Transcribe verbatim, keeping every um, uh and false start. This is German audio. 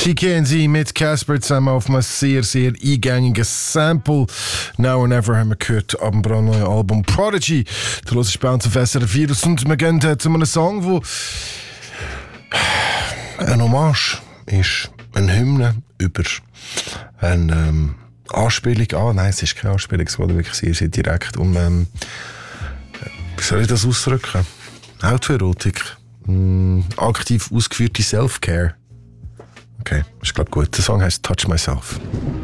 Kikenzi mit Casper zusammen auf einem sehr, sehr eingängiges Sample. Now or Never haben wir gehört ab dem brandneuen Album Prodigy. Du hörst bei uns auf S R F vier und wir gehen äh, zu einem Song, wo ein Hommage ist, eine Hymne über eine ähm, Anspielung. Ah, nein, es ist keine Anspielung, es wurde wirklich sehr, sehr direkt um, ähm, wie soll ich das ausdrücken? Autoerotik. Mm, aktiv ausgeführte Self-Care. Okay, ist glaube gut. Der Song heißt Touch Myself.